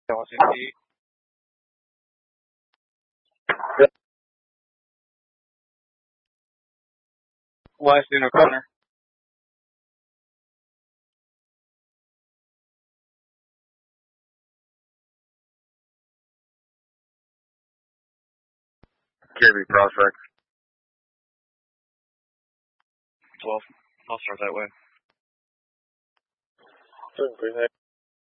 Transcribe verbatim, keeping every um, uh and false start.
Washington. Washington O'Connor. Kirby Prospect. twelve. I'll start that way. Green